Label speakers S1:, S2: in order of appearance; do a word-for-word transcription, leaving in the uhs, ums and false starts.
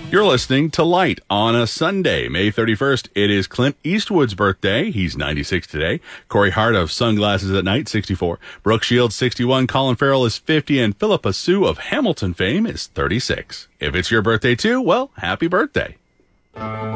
S1: You're listening to Light on a Sunday, May thirty-first. It is Clint Eastwood's birthday. He's ninety-six today. Corey Hart of Sunglasses at Night, sixty-four. Brooke Shields, sixty-one. Colin Farrell is fifty. And Philippa Sue of Hamilton fame is thirty-six. If it's your birthday too, well, happy birthday.